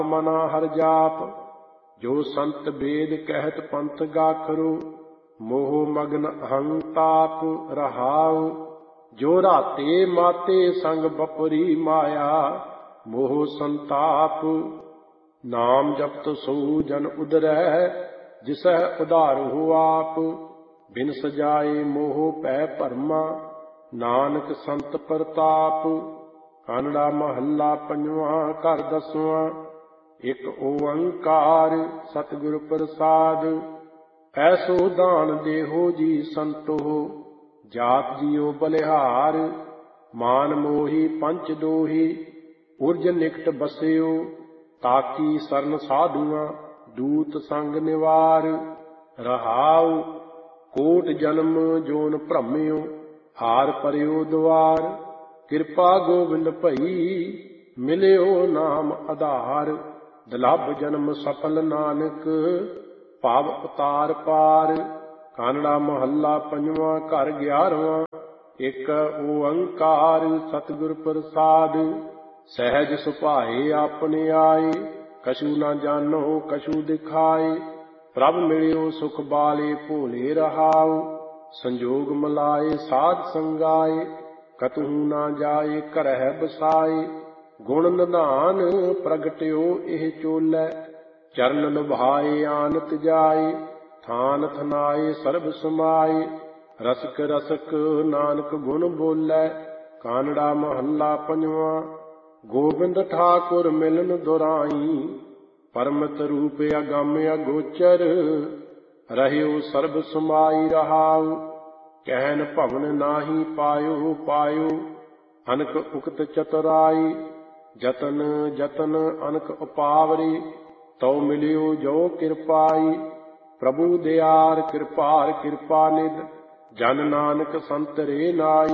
ਮਨਾ ਹਰ ਜਾਪ। ਜੋ ਸੰਤ ਵੇਦ ਕਹਿਤ ਪੰਥ ਗਾਖਰੂ, ਮੋਹ ਮਗਨ ਅਹੰ ਤਾਪ ਰਹਾਉ। ਜੋ ਰਾਤੇ ਮਾਤੇ ਸੰਗ ਬਪਰੀ ਮਾਇਆ, ਮੋਹ ਸੰਤਾਪ। ਨਾਮ ਜਪਤ ਸੋ ਜਨ ਉਦਰੈ, ਜਿਸੈ ਉਧਾਰਹੁ ਆਪ। ਬਿਨ ਸਜਾਏ ਮੋਹ ਭੈ ਭਰਮਾ, ਨਾਨਕ ਸੰਤ ਪ੍ਰਤਾਪ। ਕਾਨੜਾ ਮਹੱਲਾ ਪੰਜਵਾਂ ਘਰ ਦਸਵਾਂ। ਇਕ ਓੰਕਾਰ ਸਤਿਗੁਰ ਪ੍ਰਸਾਦ। ਐਸੋ ਦਾਨ ਦੇਹੋ ਜੀ ਸੰਤੋ, ਜਾਤ ਜੀਓ ਬਲਿਹਾਰ। ਮਾਨ ਮੋਹੀ ਪੰਚ ਦੋਹੀ, ਉਰਜ ਨਿਕਟ ਬਸਿਓ। ਤਾਕੀ ਸਰਨ ਸਾਧੂਆਂ, ਦੂਤ ਸੰਗ ਨਿਵਾਰ। ਰਹਾਉ ਕੋਟ ਜਨਮ ਜੋਨ ਭ੍ਰਮਿਓ, ਹਾਰ ਪਰਿਓ ਦੁਆਰ। ਕਿਰਪਾ ਗੋਬਿੰਦ ਭਈ, ਮਿਲਿਓ ਨਾਮ ਆਧਾਰ। ਦੁਲੱਭ ਜਨਮ ਸਫਲ ਨਾਨਕ, ਭਵ ਉਤਾਰ ਪਾਰ। ਕਾਨੜਾ ਮਹੱਲਾ ਪੰਜਵਾਂ ਘਰ 11ਵਾਂ। ਇਕ ਓੰਕਾਰ ਸਤਿਗੁਰ ਪ੍ਰਸਾਦ। ਸਹਿਜ ਸੁਭਾਏ ਆਪਣੇ ਆਏ, ਕਛੂ ਨਾ ਜਾਣੋ ਕਛੂ ਦਿਖਾਏ। ਪ੍ਰਭ ਮਿਲਿਓ ਸੁਖ ਬਾਲੇ ਭੋਲੇ ਰਹਾਉ, ਸੰਜੋਗ ਮਿਲਾਏ ਸਾਧ ਸੰਗਾਏ। ਕਤਹੂ ਨਾ ਜਾਏ ਘਰਹਿ ਬਸਾਏ, ਗੁਣ ਨਿਧਾਨ ਪ੍ਰਗਟਿਓ ਇਹ ਚੋਲੇ। ਚਰਨ ਲੁਭਾਏ ਆਨਤ ਜਾਏ, ਥਾਨ ਥਨਾਏ ਸਰਬ ਸਮਾਏ। ਰਸਕ ਰਸਕ ਨਾਨਕ ਗੁਣ ਬੋਲੇ। ਕਾਨੜਾ ਮਹੱਲਾ ਪੰਜਵਾਂ। ਗੋਬਿੰਦ ਠਾਕੁਰ ਮਿਲਨ ਦੁਰਾਈ, ਪਰਮਤ ਰੂਪ ਅਗੰਮ ਅਗੋਚਰ। ਰਹਿਓ ਸਰਬ ਸਮਾਈ ਰਹਾਉ, ਕਹਿਨ ਭਵਨ ਨਾਹੀ ਪਾਇਓ ਪਾਇਓ। ਅਨਕ ਉਕਤ ਚਤੁਰਾਈ, ਜਤਨ ਜਤਨ ਅਨਕ ਉਪਾਵਰੀ। ਤਉ ਮਿਲਿਓ ਜੋ ਕਿਰਪਾਈ, ਪ੍ਰਭੂ ਦਿਆਰ ਕਿਰਪਾਰ ਕਿਰਪਾ ਨਿਧ। ਜਨ ਨਾਨਕ ਸੰਤ ਰੇ ਨਾਈ।